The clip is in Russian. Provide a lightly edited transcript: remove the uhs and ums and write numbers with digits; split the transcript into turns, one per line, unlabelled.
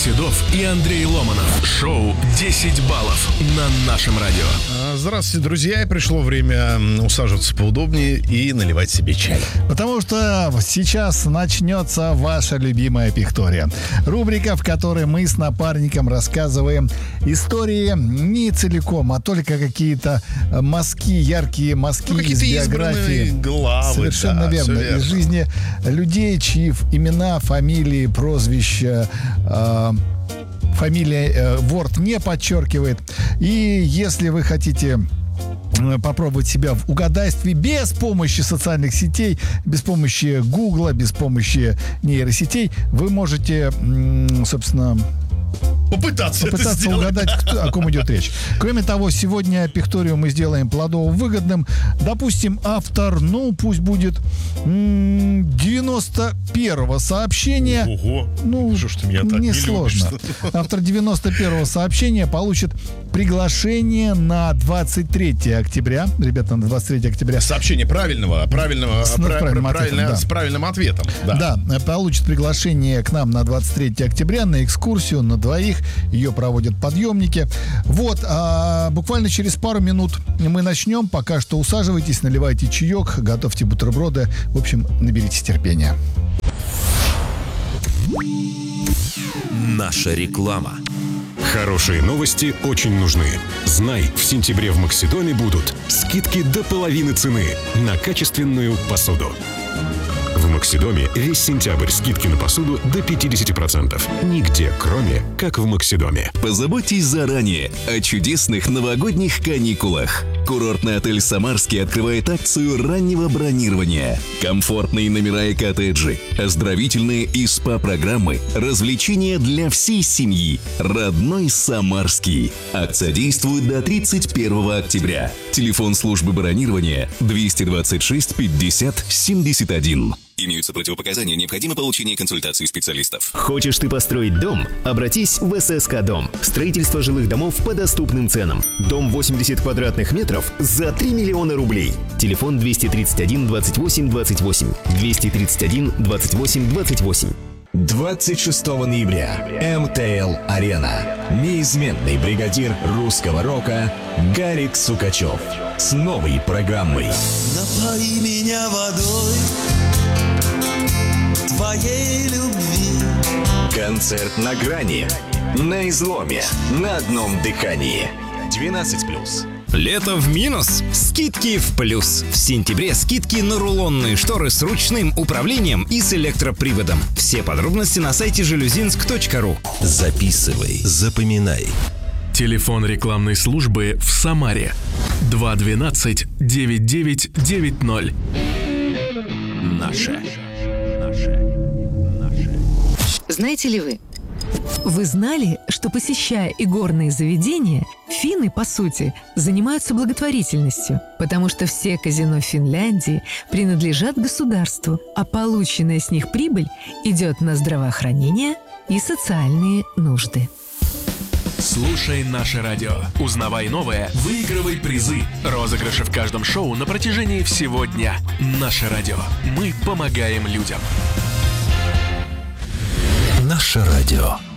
Седов и Андрей Ломанов. Шоу «10 баллов» на нашем радио.
Здравствуйте, друзья. И пришло время усаживаться поудобнее и наливать себе чай.
Потому что сейчас начнется ваша любимая пихтория. Рубрика, в которой мы с напарником рассказываем истории не целиком, а только какие-то мазки, яркие мазки из биографии.
Главы,
Совершенно верно. Из жизни людей, чьи имена, фамилии, прозвища, фамилия Ворд не подчеркивает. И если вы хотите попробовать себя в угадайстве без помощи социальных сетей, без помощи Гугла, без помощи нейросетей, вы можете, собственно, попытаться угадать, о ком идет речь. Кроме того, сегодня пихторию мы сделаем плодово-выгодным. Допустим, автор, пусть будет 91-го сообщения.
Ого,
что ж ты меня так не сложно. Автор 91-го сообщения получит приглашение на 23 октября. Ребята, на 23 октября.
Сообщение правильным ответом. С правильным ответом.
Да, получит приглашение к нам на 23 октября на экскурсию на двоих. Ее проводят подъемники. Буквально через пару минут мы начнем. Пока что усаживайтесь, наливайте чаек, готовьте бутерброды. В общем, наберитесь терпения.
Наша реклама.
Хорошие новости очень нужны. Знай, в сентябре в Максидоме будут скидки до половины цены на качественную посуду. В Максидоме весь сентябрь скидки на посуду до 50%. Нигде, кроме как в Максидоме.
Позаботьтесь заранее о чудесных новогодних каникулах. Курортный отель «Самарский» открывает акцию раннего бронирования. Комфортные номера и коттеджи, оздоровительные и СПА-программы, развлечения для всей семьи. Родной «Самарский». Акция действует до 31 октября. Телефон службы бронирования 226 50 71. Имеются противопоказания, необходимо получение консультации специалистов.
Хочешь ты построить дом? Обратись в ССК Дом. Строительство жилых домов по доступным ценам. Дом 80 квадратных метров за 3 миллиона рублей. Телефон 231 28 28. 231 28 28.
26 ноября. МТЛ-арена. Неизменный бригадир русского рока Гарик Сукачев с новой программой.
Напои меня водой твоей любви.
Концерт на грани, на изломе, на одном дыхании. 12+.
Лето в минус, скидки в плюс. В сентябре скидки на рулонные шторы с ручным управлением и с электроприводом. Все подробности на сайте жалюзинск.ру.
Записывай, запоминай.
Телефон рекламной службы в Самаре 212 9990.
Наше.
Знаете ли вы? Вы знали, что, посещая игорные заведения, финны, по сути, занимаются благотворительностью, потому что все казино Финляндии принадлежат государству, а полученная с них прибыль идет на здравоохранение и социальные нужды.
Слушай наше радио. Узнавай новое, выигрывай призы. Розыгрыши в каждом шоу на протяжении всего дня. Наше радио. Мы помогаем людям.
Наше радио.